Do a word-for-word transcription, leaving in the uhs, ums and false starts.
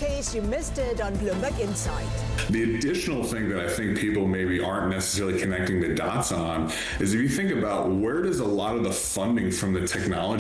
case you missed it on Bloomberg Insight. The additional thing that I think people maybe aren't necessarily connecting the dots on is if you think about where does a lot of the funding from the technology